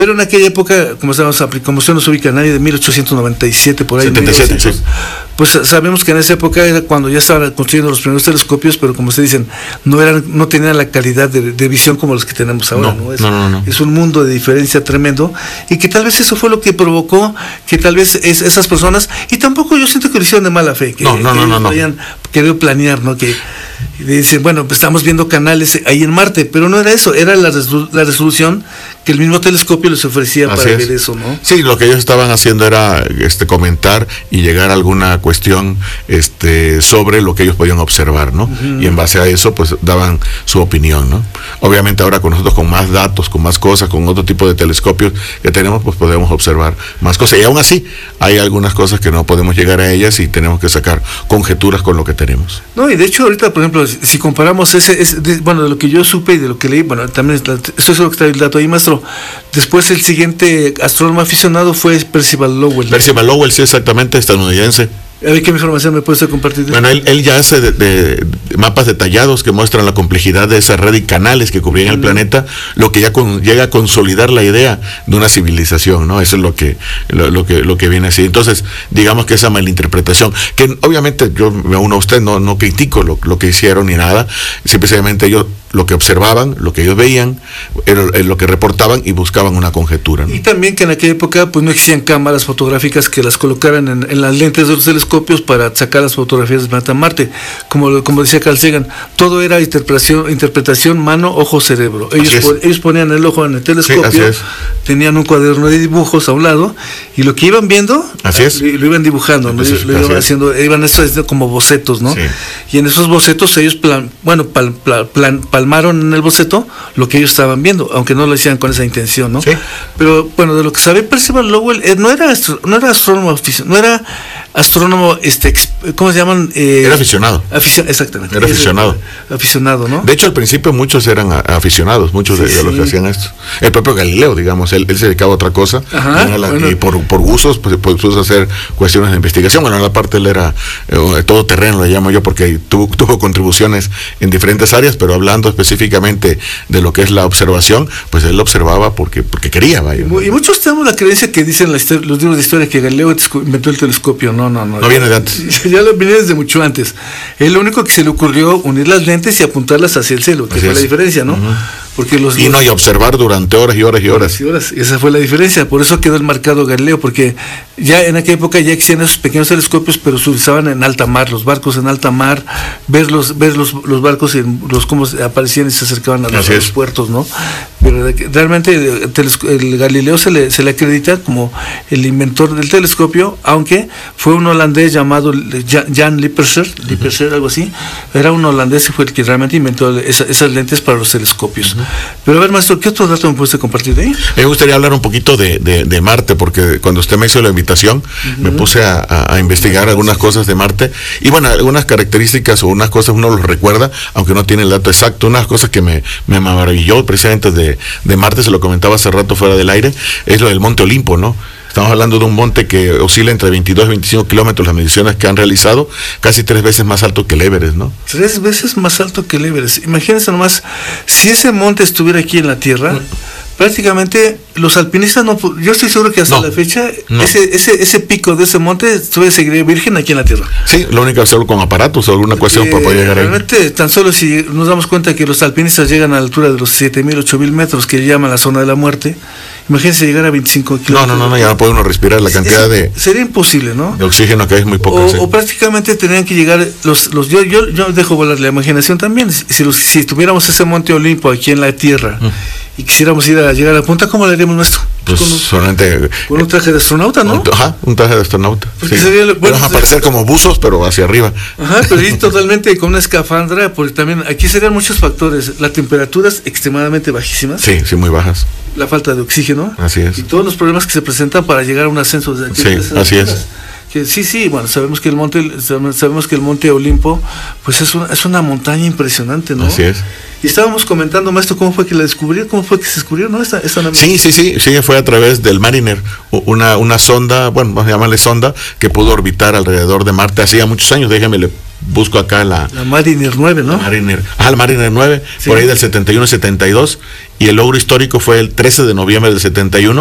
Pero en aquella época, como se nos ubica nadie de 1897 por ahí, 77, sí. Pues sabemos que en esa época era cuando ya estaban construyendo los primeros telescopios, pero como ustedes dicen, no tenían la calidad de visión como los que tenemos ahora, ¿no? Es un mundo de diferencia tremendo, y que tal vez eso fue lo que provocó que tal vez esas personas, y tampoco yo siento que lo hicieron de mala fe, que hayan querido planear, ¿no? Que dicen, bueno, pues estamos viendo canales ahí en Marte, pero no era eso, era la resolución que el mismo telescopio les ofrecía para ver eso, ¿no? Sí, lo que ellos estaban haciendo era comentar y llegar a alguna cuestión sobre lo que ellos podían observar, ¿no? Y en base a eso, pues daban su opinión, ¿no? Obviamente ahora con nosotros, con más datos, con más cosas, con otro tipo de telescopios que tenemos, pues podemos observar más cosas. Y aún así, hay algunas cosas que no podemos llegar a ellas y tenemos que sacar conjeturas con lo que tenemos. No, y de hecho ahorita, por ejemplo, si comparamos de lo que yo supe y de lo que leí, bueno, también eso es lo que está el dato ahí, maestro. Después el siguiente astrónomo aficionado fue Percival Lowell. Percival Lowell, sí, exactamente, estadounidense. A ver, ¿qué información me puede usted compartir? Bueno, él ya hace de mapas detallados que muestran la complejidad de esa red y canales que cubrían el planeta, lo que ya llega a consolidar la idea de una civilización, ¿no? Eso es lo que viene así. Entonces, digamos que esa malinterpretación, que obviamente yo me uno a usted, no critico lo que hicieron ni nada, simplemente ellos lo que observaban, lo que ellos veían, era lo que reportaban y buscaban una conjetura, ¿no? Y también que en aquella época pues no existían cámaras fotográficas que las colocaran en las lentes de los telescopios para sacar las fotografías de planeta Marte, como decía Carl Sagan, todo era interpretación mano, ojo, cerebro. Ellos ponían el ojo en el telescopio, tenían un cuaderno de dibujos a un lado, y lo que iban viendo lo iban dibujando, ¿no? Lo iban haciendo, iban haciendo como bocetos, ¿no? Sí. Y en esos bocetos ellos palmaron en el boceto lo que ellos estaban viendo, aunque no lo hacían con esa intención, ¿no? Sí. Pero bueno, de lo que sabe Percival Lowell, no era astrónomo, no era astrónomo, ¿cómo se llaman? Era aficionado. Exactamente. Era aficionado. Aficionado, ¿no? De hecho, al principio muchos eran aficionados, muchos de los que hacían esto. El propio Galileo, digamos, él se dedicaba a otra cosa. Y por gustos, pues puso a hacer cuestiones de investigación. Bueno, en la parte él era todo terreno, le llamo yo, porque tuvo contribuciones en diferentes áreas, pero hablando específicamente de lo que es la observación, pues él observaba porque quería, vaya. Y muchos tenemos la creencia que dicen los libros de historia que Galileo inventó el telescopio. No viene de antes. Ya lo viene desde mucho antes. Es lo único que se le ocurrió unir las lentes y apuntarlas hacia el cielo, que fue la diferencia, ¿no? Porque y observar durante horas y horas y horas. Esa fue la diferencia, por eso quedó el marcado Galileo, porque ya en aquella época ya existían esos pequeños telescopios, pero se utilizaban en alta mar, los barcos en alta mar, ver los barcos y cómo aparecían y se acercaban a los puertos, ¿no? Pero realmente el Galileo se le acredita como el inventor del telescopio, aunque fue un holandés llamado Jan Lippershey, algo así. Era un holandés y fue el que realmente inventó esas lentes para los telescopios. Pero a ver, maestro, ¿qué otro dato me puede compartir de ahí? Me gustaría hablar un poquito de Marte, porque cuando usted me hizo la invitación, me puse a investigar algunas cosas de Marte, y bueno, algunas características o unas cosas uno los recuerda, aunque no tiene el dato exacto. Unas cosas que me maravilló precisamente de Marte, se lo comentaba hace rato fuera del aire, es lo del Monte Olimpo, ¿no? Estamos hablando de un monte que oscila entre 22 y 25 kilómetros, las mediciones que han realizado, casi 3 veces más alto que el Everest, ¿no? 3 veces más alto que el Everest. Imagínense nomás, si ese monte estuviera aquí en la Tierra, prácticamente los alpinistas yo estoy seguro que hasta la fecha, ese pico de ese monte seguiría virgen aquí en la Tierra. Sí, lo único que hacerlo con aparatos o alguna cuestión para poder llegar ahí. Realmente, tan solo si nos damos cuenta que los alpinistas llegan a la altura de los 7.000, 8.000 metros, que llaman la zona de la muerte, imagínense llegar a 25 kilómetros. No, ya no puede uno respirar la cantidad sería imposible, ¿no? De oxígeno que es muy poco. O prácticamente tendrían que llegar yo dejo volar la imaginación también. Si tuviéramos ese Monte Olimpo aquí en la Tierra y quisiéramos llegar a la punta, ¿cómo le haríamos nuestro? Pues solamente con un traje de astronauta, ¿no? Un traje de astronauta. Porque sería, vamos a aparecer como buzos, pero hacia arriba. Pero y totalmente con una escafandra, porque también aquí serían muchos factores. Las temperaturas extremadamente bajísimas. Sí, muy bajas. La falta de oxígeno. Así es. Y todos los problemas que se presentan para llegar a un ascenso de aquí. Sí, así es. Bueno, sabemos que el Monte Olimpo, pues es una montaña impresionante, ¿no? Así es. Y estábamos comentando, maestro, cómo fue que la descubrieron, cómo fue que se descubrió, ¿no? Sí, fue a través del Mariner, una sonda, bueno, vamos a llamarle sonda, que pudo orbitar alrededor de Marte hacía muchos años. Déjame le busco acá la Mariner 9, ¿no? La Mariner 9, por ahí del 71-72, y el logro histórico fue el 13 de noviembre del 71,